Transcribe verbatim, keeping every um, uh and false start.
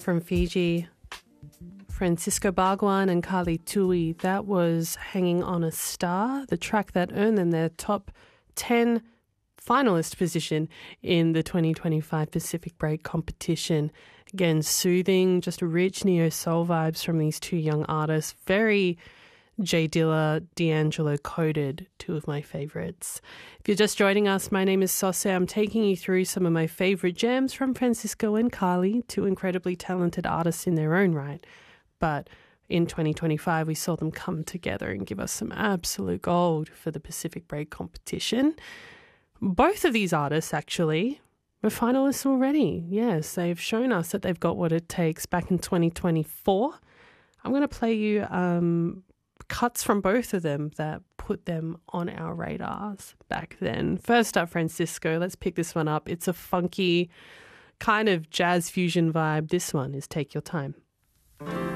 from Fiji, Francisco Bhagwan and Kali Tui. That was Hanging on a Star, the track that earned them their top ten finalist position in the twenty twenty-five Pacific Break competition. Again, soothing, just rich neo-soul vibes from these two young artists. Very Jay Dilla, D'Angelo coded, two of my favourites. If you're just joining us, my name is Sauce. I'm taking you through some of my favourite gems from Francisco and Kali, two incredibly talented artists in their own right. But in twenty twenty-five, we saw them come together and give us some absolute gold for the Pacific Break competition. Both of these artists, actually, were finalists already. Yes, they've shown us that they've got what it takes. Back in twenty twenty-four, I'm going to play you um, cuts from both of them that put them on our radars back then. First up, Francisco. Let's pick this one up. It's a funky kind of jazz fusion vibe. This one is Take Your Time.